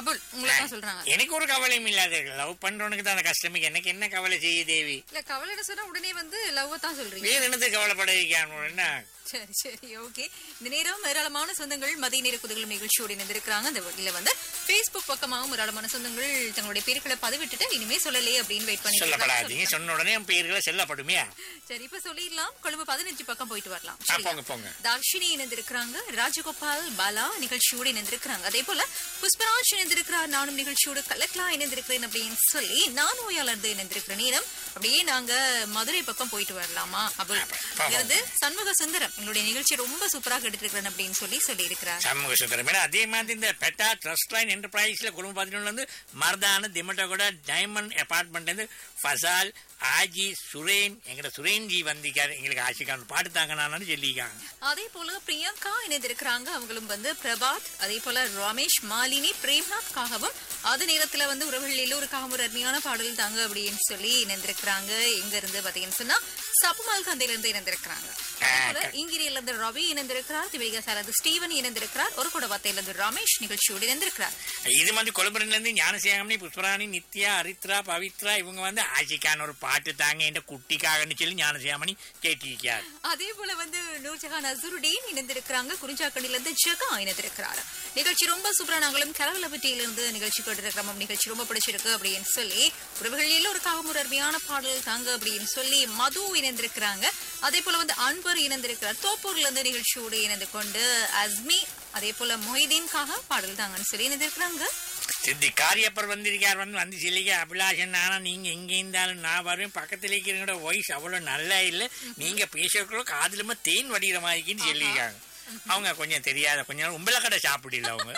அபுல் உங்களை தான் சொல்றாங்க. எனக்கு ஒரு கவலையும் இல்லாத லவ் பண்றவனுக்கு தான் அந்த கஷ்டமே. எனக்கு என்ன கவலை செய்ய தேவி? இல்ல கவலை சொன்னா உடனே வந்து லவ் தான் சொல்றீங்க. வேற என்னது கவலைப்பட என்ன? சரி சரி ஓகே. இந்த நேரம் ஏராளமான சொந்தங்கள் மதிய நேர குதகல் நிகழ்ச்சியோடு இணைந்திருக்கிறாங்க. அந்த வகையில வந்து Facebook பக்கமாகவும் ஏராளமான சொந்தங்கள் தங்களுடைய பேர்களை பதிவிட்டுட்டு இனிமே சொல்லலே அப்படின்னு வெயிட் பண்ணி சொல்லப்படாதீங்க. சொன்ன உடனே பேர்களை செல்லப்படுமே. சரி இப்ப சொல்லிடலாம். கொழும்பு 15 பக்கம் போயிட்டு வரலாம். போங்க போங்க. தார்ஷினி இணைந்திருக்கிறாங்க. ராஜகோபால் பாலா நிகழ்ச்சியோடு இணைந்திருக்கிறாங்க. அதே போல புஷ்பராஜ் இணைந்திருக்கிறார். நானும் நிகழ்ச்சியோடு கலக்கலா இணைந்திருக்கிறேன் அப்படின்னு சொல்லி நான் ஓயாளர்ந்து இணைந்திருக்கிற நேரம் அப்படியே நாங்க மதுரை பக்கம் போயிட்டு வரலாமா? அப்படி சண்முக சுந்தரம் எங்களுடைய நிகழ்ச்சி ரொம்ப சூப்பராக எடுத்திருக்கிறேன் அப்படின்னு சொல்லி இருக்கிறார். சண்முக சுந்தரம் அதே மாதிரி இந்த பெட்டா ட்ரஸ்ட் லைன் என்டர்பிரைஸ்ல குடும்ப 11 இருந்து மர்தான திமட்டகோட டைமண்ட் அபார்ட்மெண்ட் இருந்து ஃபசால் ஆஜி சுரேன் எங்கட சுரேன்ஜி வந்திருக்காரு. எங்களுக்கு ஆசிக்கான பாட்டு தாங்கன்னு சொல்லியிருக்காங்க. அதே போல பிரியங்கா இணைந்திருக்கிறாங்க. அவங்களும் வந்து பிரபாத் அதே போல ரமேஷ் மாலினி பிரேம்நாத்காகவும் அது நேரத்துல வந்து உறவுகள் எல்லோருக்காகவும் ஒரு அருமையான பாடல் தாங்க அப்படின்னு சொல்லி இணைந்திருக்கிறாங்க. எங்க இருந்து பாத்தீங்கன்னு சொன்னா சப்புமால் கந்தையில இருந்து இணைந்திருக்கிறாங்க. இங்கிரியில இருந்து ரவி இணைந்திருக்கிறார். திவேகசால ஸ்டீவன் இணைந்திருக்கிறார். ஒரு குடவாத்தையில இருந்து ரமேஷ் நிகழ்ச்சியோடு இணைந்திருக்கிறார். இது மாதிரி கொழும்புல இருந்து ஞானசேகமணி புஷ்பராணி நித்யா ஹரித்ரா பவித்ரா இவங்க வந்து ஆசிக்கான ஒரு பாட்டு தாங்க என்ற குட்டிக்காகன்னு சொல்லி ஞானசேகமணி கேட்டிருக்கார். அதே போல வந்து நூர்ஜஹான் அசுருடீன் இணைந்திருக்கிறாங்க. குறிஞ்சாக்கண்டில இருந்து ஜெகா இணைந்திருக்கிறார். நிகழ்ச்சி ரொம்ப சூப்பரா. நாங்களும் கரவலப்பட்டியில இருந்து நிகழ்ச்சி கேட்டிருக்கிறோம். நிகழ்ச்சி ரொம்ப பிடிச்சிருக்கு அப்படின்னு சொல்லி உறவுகள் எல்லோருக்காகவும் ஒரு அருமையான பாடல் தாங்க அப்படின்னு சொல்லி மது இணைந்திருக்கிறாங்க. அதே போல வந்து அன்பர் இணைந்திருக்கிறார். தோப்பூர்ல இருந்து நிகழ்ச்சியோடு இணைந்து கொண்டு அஸ்மி அதே போல மொஹிதீன்காக பாடல் தாங்கன்னு சொல்லி இணைந்திருக்கிறாங்க. சித்தி காரியப்பர் வந்திருக்கார். வந்து சொல்லிக்க அபிலாஷன் ஆனா நீங்க எங்க இருந்தாலும் நான் வருவேன். பக்கத்துல இருக்கிற வாய்ஸ் அவ்வளவு நல்லா இல்ல. நீங்க பேசுறதுக்குள்ள காதுலமா தேன் வடிகிற மாதிரின்னு சொல்லியிருக்காங்க. அவங்க கொஞ்சம் தெரியாத கொஞ்சம் உம்பள கடை சாப்பிடல அவங்க.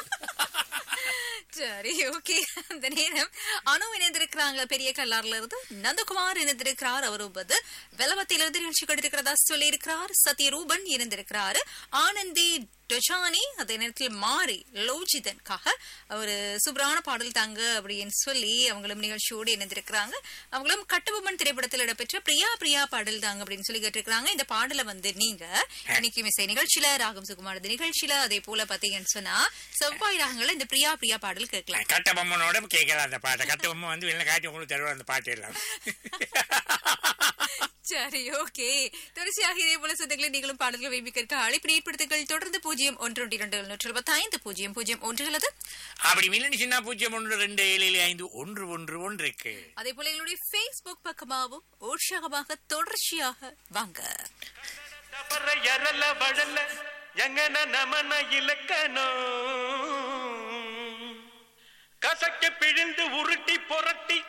சரி ஓகே. அந்த நேரம் அனு இணைந்திருக்கிறாங்க. பெரிய கல்லாறுல இருந்து நந்தகுமார் இணைந்திருக்கிறார். அவரும் வந்து வெலவத்திலிருந்து நிகழ்ச்சி கொடுத்திருக்கிறதா சொல்லி இருக்கிறார். சத்யரூபன் இணைந்திருக்கிறாரு. ஆனந்தி டொஜானி அதே நேரத்தில் மாறி லோஜிதன்காக ஒரு சூப்பரான பாடல் தாங்க அப்படின்னு சொல்லி அவங்களும் நிகழ்ச்சியோடு இணைந்திருக்கிறாங்க. அவங்களும் கட்டுபொம்மன் திரைப்படத்தில் இடம்பெற்ற பிரியா பிரியா பாடல் தாங்க அப்படின்னு சொல்லி கேட்டிருக்கிறாங்க. இந்த பாடலை வந்து நீங்க இன்னைக்கு மிசை நிகழ்ச்சியில ராகம் சுகுமாரது நிகழ்ச்சியில அதே போல பாத்தீங்கன்னு சொன்னா செவ்வாய் ராகங்கள்ல இந்த பிரியா பிரியா பாடல் கேட்கலாம். கட்டபொம்மனோட கேட்கலாம் அந்த பாட்டை. கட்டபொம்மன் வந்து வெளில காட்டி உங்களுக்கு தருவார் அந்த பாட்டு எல்லாம். சரி ஓகே. தொடர்ச்சியாக இதே போல சொந்தங்களை நீங்களும் பாடல்கள் வைப்பிக்க அழைப்பு ஏற்படுத்துங்கள். தொடர்ந்து 0112 அப்படி மில்லி சின்ன 0127751111 இருக்கு. அதே போல எங்களுடைய Facebook பக்கமாகவும் உற்சாகமாக தொடர்ச்சியாக வாங்க. கசக்க பிழிந்து உருட்டி புரட்டி